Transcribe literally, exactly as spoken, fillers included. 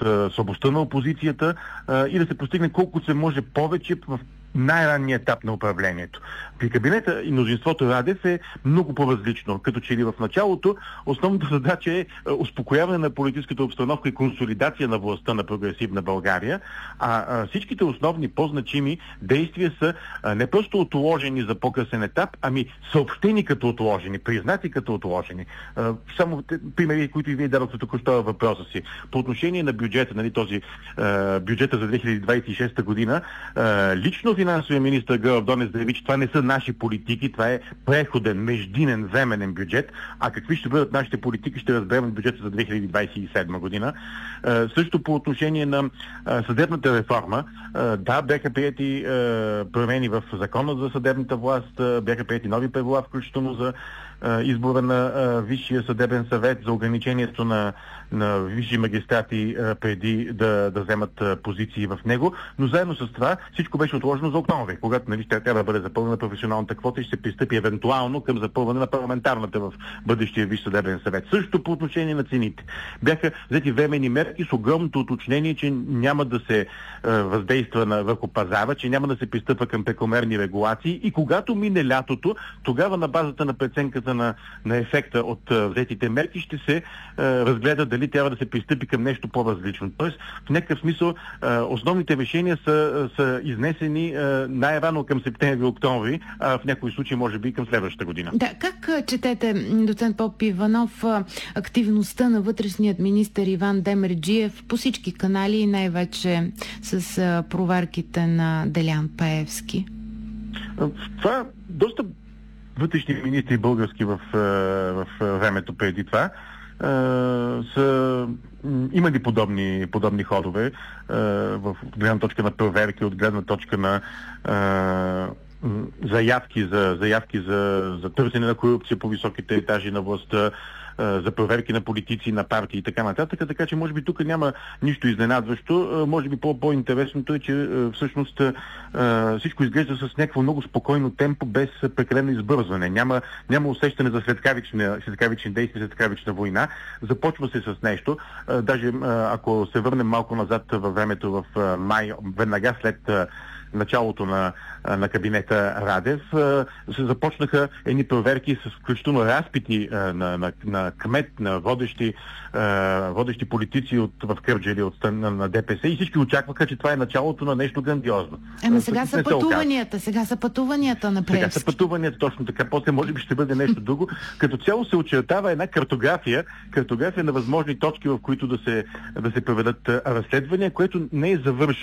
слабостта на опозицията а, и да се постигне колкото се може повече в най-ранния етап на управлението. При кабинета и мнозинството Радев е много по-различно. Като че ли в началото основната задача е успокояване на политическата обстановка и консолидация на властта на прогресивна България, а, а всичките основни по-значими действия са а, не просто отложени за по-късен етап, ами съобщени като отложени, признати като отложени. А, само примери, които и вие дадохте току-що във въпроса си. По отношение на бюджета, нали, този а, бюджета за две хиляди двадесет и шеста година, а, лично финансовия министър Гълъб Донев заяви, че това не са наши политики, това е преходен, междинен, временен бюджет, а какви ще бъдат нашите политики, ще разберем в бюджета за две хиляди двадесет и седма година. А, също по отношение на а, съдебната реформа, а, да, бяха приети а, промени в закона за съдебната власт, а, бяха приети нови правила, включително за а, избора на а, Висшия съдебен съвет, за ограничението на, на висши магистрати а, преди да, да вземат а, позиции в него, но заедно с това всичко беше отложено за октомври, когато, нали, ще трябва да бъде запълнена професионалната квота и ще се пристъпи евентуално към запълване на парламентарната в бъдещия Висш съдебен съвет. Също по отношение на цените. Бяха взети временни мерки с огромното уточнение, че няма да се е, въздейства на, върху пазара, че няма да се пристъпва към прекомерни регулации и когато мине лятото, тогава на базата на преценката на, на ефекта от е, взетите мерки ще се е, разгледа дали трябва да се пристъпи към нещо по-различно. Тоест, в някакъв смисъл е, основните решения са, са изнесени е, най-рано към септември-октомври, а в някои случаи може би към следващата година. Да, как четете, доцент Поп Иванов, активността на вътрешният министър Иван Демерджиев по всички канали и най-вече с проверките на Делян Пеевски? Това доста вътрешни министри български в, в времето преди това са имали подобни, подобни ходове в гледна точка на проверки, от гледна точка на заявки за, заявки за, за търсене на корупция по високите етажи на властта, за проверки на политици, на партии и така нататък. Така че може би тук няма нищо изненадващо. Може би по-интересното е, че всъщност всичко изглежда с някакво много спокойно темпо, без прекалено избързване. Няма, няма усещане за светкавични, светкавични действия, светкавична война. Започва се с нещо. Даже ако се върнем малко назад във времето в май, веднага след началото на, на кабинета Радев, се започнаха едни проверки с включително разпити на, на, на кмет, на водещи, водещи политици от, в Кърджали от на, на ДПС и всички очакваха, че това е началото на нещо грандиозно. Ама сега са пътуванията, сега са пътуванията на Пеевски. Сега са пътуванията, точно така. После може би ще бъде нещо друго. Като цяло се очертава една картография, картография на възможни точки, в които да се, да се проведат разследвания, което не е завършено.